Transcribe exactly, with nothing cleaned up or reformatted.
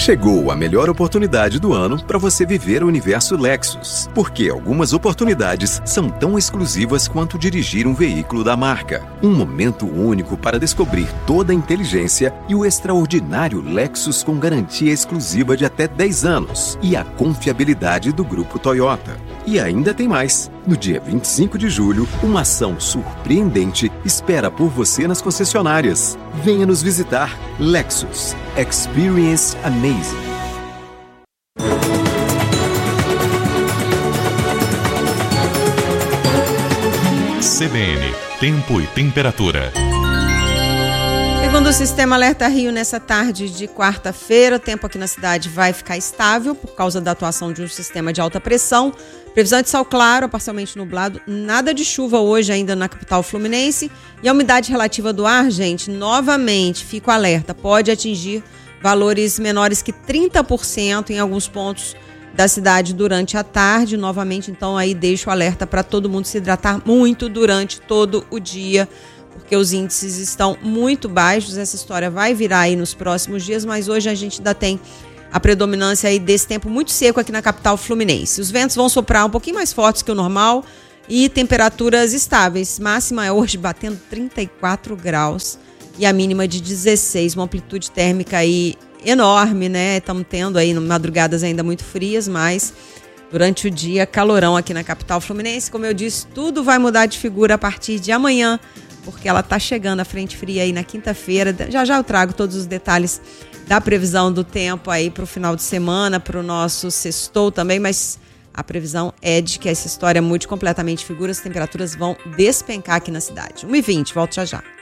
Chegou a melhor oportunidade do ano para você viver o universo Lexus, porque algumas oportunidades são tão exclusivas quanto dirigir um veículo da marca. Um momento único para descobrir toda a inteligência e o extraordinário Lexus com garantia exclusiva de até dez anos e a confiabilidade do Grupo Toyota. E ainda tem mais. No dia vinte e cinco de julho, uma ação surpreendente espera por você nas concessionárias. Venha nos visitar. Lexus. Experience Amazing. C B N, tempo e temperatura. Segundo o Sistema Alerta Rio, nessa tarde de quarta-feira, o tempo aqui na cidade vai ficar estável por causa da atuação de um sistema de alta pressão. Previsão de céu claro, parcialmente nublado, nada de chuva hoje ainda na capital fluminense. E a umidade relativa do ar, gente, novamente, fico alerta, pode atingir valores menores que trinta por cento em alguns pontos da cidade durante a tarde. Novamente, então, aí deixo o alerta para todo mundo se hidratar muito durante todo o dia, porque os índices estão muito baixos. Essa história vai virar aí nos próximos dias, mas hoje a gente ainda tem a predominância aí desse tempo muito seco aqui na capital fluminense. Os ventos vão soprar um pouquinho mais fortes que o normal e temperaturas estáveis. Máxima é hoje batendo trinta e quatro graus e a mínima de dezesseis, uma amplitude térmica aí enorme, né? Estamos tendo aí madrugadas ainda muito frias, mas durante o dia calorão aqui na capital fluminense. Como eu disse, tudo vai mudar de figura a partir de amanhã, porque ela está chegando a frente fria aí na quinta-feira. Já já eu trago todos os detalhes da previsão do tempo aí para o final de semana, para o nosso sextou também, mas a previsão é de que essa história mude completamente de figura, as temperaturas vão despencar aqui na cidade. uma e vinte, volto já já.